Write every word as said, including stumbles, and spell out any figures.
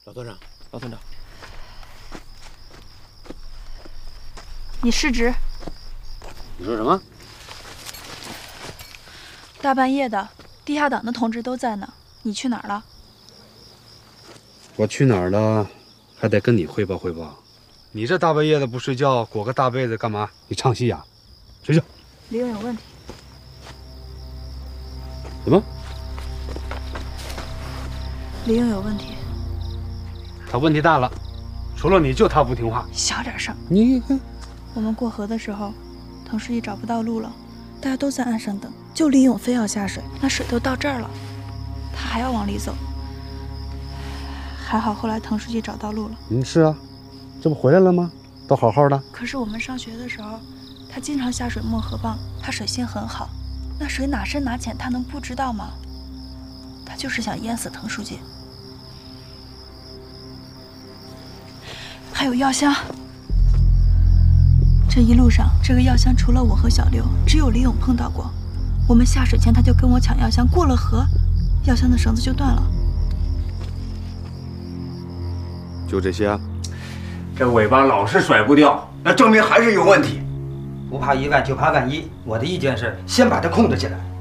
老团长，老团长， 你失职。 你说什么？ 大半夜的，地下党的同志都在呢，你去哪儿了？ 我去哪儿了，还得跟你汇报汇报。你这大半夜的不睡觉，裹个大被子干嘛？你唱戏呀？睡觉。 李勇有问题。 什么？ 李勇有问题。 他问题大了，除了你就他不听话。 小点声。 你看， 我们过河的时候，滕书记找不到路了，大家都在岸上等，就李勇非要下水，那水都到这儿了，他还要往里走。还好后来滕书记找到路了。 嗯，是啊，这不回来了吗？都好好的。 可是我们上学的时候，他经常下水摸河蚌，他水性很好，那水哪深哪浅他能不知道吗？他就是想淹死滕书记。还有药箱，这一路上这个药箱除了我和小刘，只有李勇碰到过。我们下水前他就跟我抢药箱，过了河，药箱的绳子就断了。 就这些啊？ 这尾巴老是甩不掉，那证明还是有问题。 不怕一万就怕万一，我的意见是先把它控制起来。